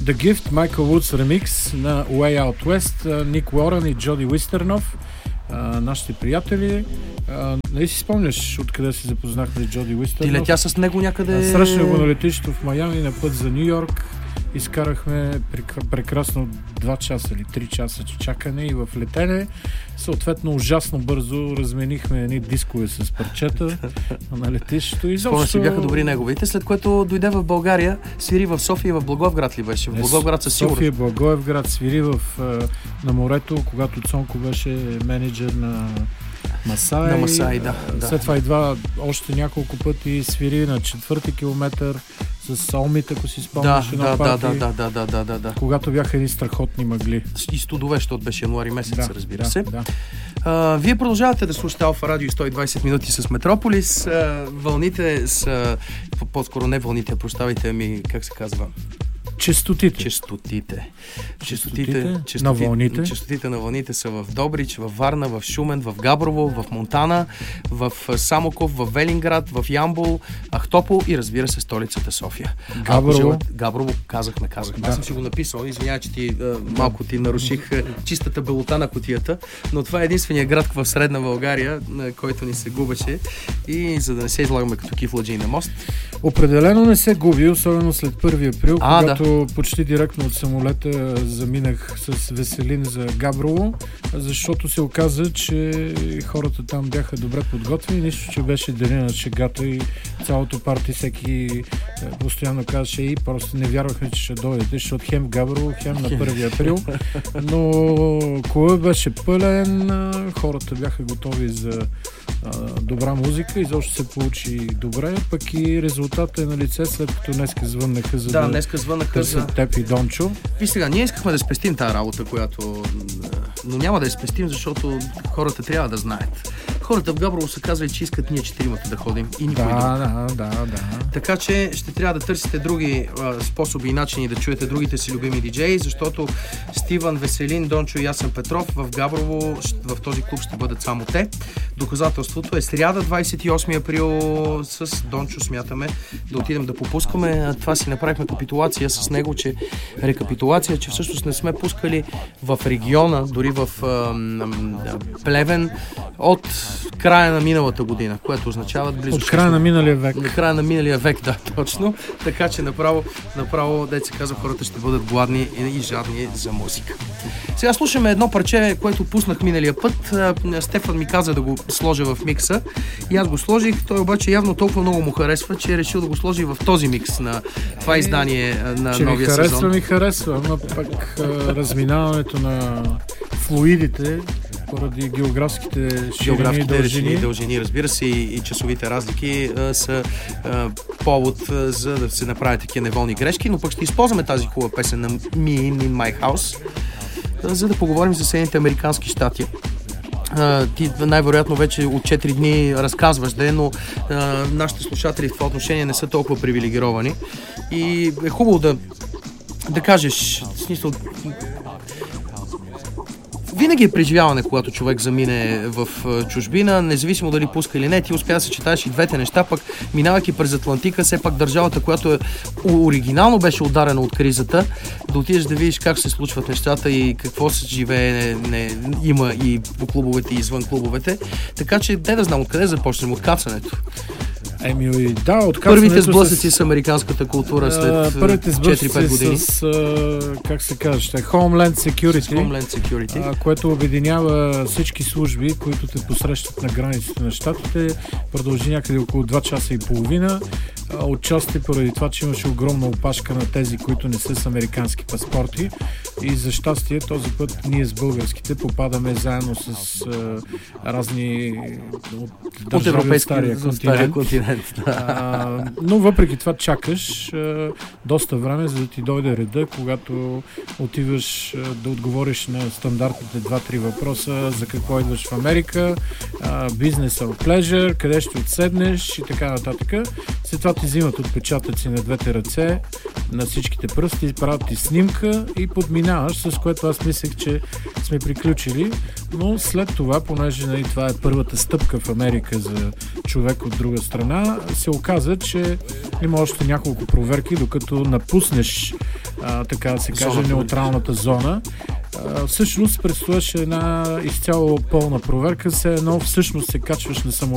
The Gift, Michael Woods ремикс на Way Out West, Ник Уорън и Джоди Уистернов, нашите приятели. Нали си спомняш откъде се запознахме с Джоди Уистернов? Ти летя с него някъде... Срещнах го на летището в Майами на път за Ню Йорк. Изкарахме прекрасно 2 часа или 3 часа чакане и в летене. Съответно, ужасно бързо разменихме едни дискове с парчета на летището. Спомня си, бяха добри неговите, след което дойде в България, свири в София и в Благоевград ли беше? В Благоевград със сигурност. София, Благоевград, свири на морето, когато Цонко беше менеджер на Масай. На Масай, да. След това идва още няколко пъти, свири на 4-ти километър с Олмит, ако си спомняш едно парти. Да. Когато бяха едни страхотни мъгли. И студове, защото беше януари месец, разбира се. Да. Вие продължавате да слушате Алфа Радио 120 минути с Метрополис. Вълните са... По-скоро не вълните, прощавайте ми, как се казва? Честотите на вълните. Честотите на вълните са в Добрич, в Варна, в Шумен, в Габрово, в Монтана, в Самоков, в Велинград, в Ямбол, Ахтопол и разбира се столицата София. Габрово, казахме. Да. Аз съм си го написал, извинявай, че малко ти наруших чистата белота на кутията, но това е единствения град в Средна България, на който ни се губеше и за да не се излагаме като кифладжи на мост. Определено не се губи, особено след 1 април, когато почти директно от самолета заминах с Веселин за Габрово, защото се оказа, че хората там бяха добре подготвени, нищо, че беше деня на шегата и цялото парти всеки постоянно казваше и просто не вярвахме, че ще дойдете, защото хем в Габрово, хем на 1 април, но клубът беше пълен, хората бяха готови за добра музика и защо се получи добре, пък и резултатът е на лице, след като днеска звъннаха за за теб и Дончо. Виж сега, ние искахме да спестим тази работа, но няма да я спестим, защото хората трябва да знаят. Хората в Габрово са казвали, че искат ние 4-мата да ходим и никой друг. Да. Така че ще трябва да търсите други способи и начини да чуете другите си любими диджеи, защото Стивън, Веселин, Дончо и Ясен Петров в Габрово в този клуб ще бъдат само те. Доказателството е сряда, 28 април с Дончо смятаме да отидем да попускаме. Това си направихме капитулация с него, че всъщност не сме пускали в региона, дори в Плевен от края на миналата година, което означава близо... От края на миналия век. На края на миналия век, да, точно. Така че направо, деца казва, хората ще бъдат гладни и жадни за музика. Сега слушаме едно парче, което пуснах миналия път. Стефан ми каза да го сложа в микса и аз го сложих. Той обаче явно толкова много му харесва, че е решил да го сложи в този микс на това издание на новия сезон. Ми харесва, но пък разминаването на флуидите поради географските ширини и дължини, разбира се, и часовите разлики са повод за да се направят такива неволни грешки, но пък ще използваме тази хубава песен на Me in My House, за да поговорим за Съединените американски щати. Ти най-вероятно вече от 4 дни разказваш, но нашите слушатели в това отношение не са толкова привилегировани и е хубаво да кажеш, в смисъл, винаги е преживяване, когато човек замине в чужбина, независимо дали пуска или не. Ти успя да съчетаеш и двете неща, пак минавайки през Атлантика, все пак държавата, която е оригинално беше ударена от кризата, да отидеш да видиш как се случват нещата и какво се живее, има и по клубовете и извън клубовете. Така че, да знам откъде започнем, от кацането. Първите сблъсъци с американската култура след 4-5 години. Как се казва, Homeland Security, което обединява всички служби, които те посрещат на границите на щатите. Продължи някъде около 2 часа и половина. Отчасти поради това, че имаше огромна опашка на тези, които не са с американски паспорти. И за щастие този път ние с българските попадаме заедно с разни от европейския континент. Но въпреки това чакаш доста време, за да ти дойде реда, когато отиваш да отговориш на стандартните 2-3 въпроса за какво идваш в Америка, бизнес or pleasure, къде ще отседнеш и така нататък. След това ти взимат отпечатъци на двете ръце, на всичките пръсти, правят ти снимка и подминаваш, с което аз мислех, че сме приключили, но след това, понеже това е първата стъпка в Америка за човек от друга страна, се оказа, че има още няколко проверки, докато напуснеш така да се каже, неутралната зона. Всъщност предстояше една изцяло пълна проверка, все едно всъщност се качваш на самолет